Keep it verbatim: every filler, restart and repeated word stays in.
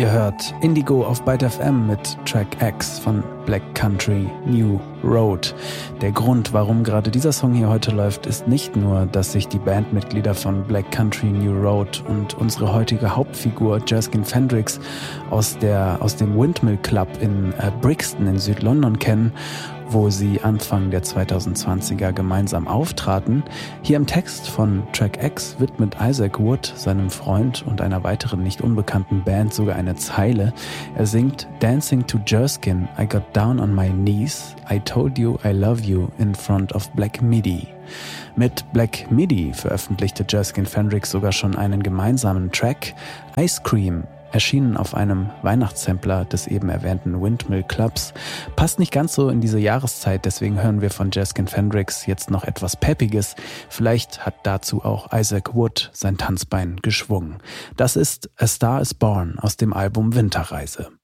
Ihr hört Indigo auf Byte F M mit Track X von Black Country New Road. Der Grund, warum gerade dieser Song hier heute läuft, ist nicht nur, dass sich die Bandmitglieder von Black Country New Road und unsere heutige Hauptfigur Jerskin Fendrix aus der aus dem Windmill Club in äh, Brixton in Südlondon kennen, wo sie Anfang der zweitausendzwanziger gemeinsam auftraten. Hier im Text von Track X widmet Isaac Wood seinem Freund und einer weiteren nicht unbekannten Band sogar eine Zeile. Er singt Dancing to Jerskin, I got down on my knees, I told you I love you in front of Black Midi. Mit Black Midi veröffentlichte Jerskin Fendrix sogar schon einen gemeinsamen Track, Ice Cream, erschienen auf einem Weihnachtssampler des eben erwähnten Windmill Clubs. Passt nicht ganz so in diese Jahreszeit, deswegen hören wir von Jerskin Fendrix jetzt noch etwas Peppiges. Vielleicht hat dazu auch Isaac Wood sein Tanzbein geschwungen. Das ist A Star is Born aus dem Album Winterreise.